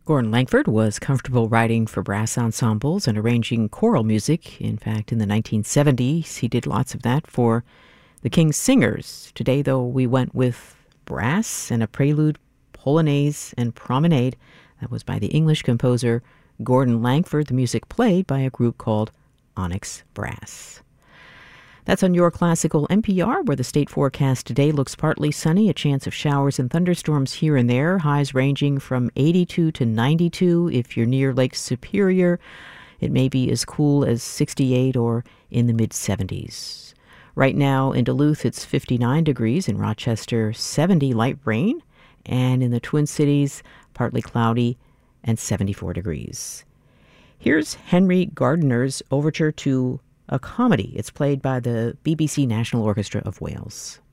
Gordon Langford was comfortable writing for brass ensembles and arranging choral music. In fact, in the 1970s, he did lots of that for the King's Singers. Today, though, we went with brass and a prelude, polonaise, and promenade. That was by the English composer Gordon Langford, the music played by a group called Onyx Brass. That's on Your Classical NPR, where the state forecast today looks partly sunny, a chance of showers and thunderstorms here and there, highs ranging from 82 to 92. If you're near Lake Superior, it may be as cool as 68 or in the mid-70s. Right now in Duluth, it's 59 degrees. In Rochester, 70, light rain. And in the Twin Cities, partly cloudy and 74 degrees. Here's Henry Gardiner's overture to a comedy. It's played by the BBC National Orchestra of Wales.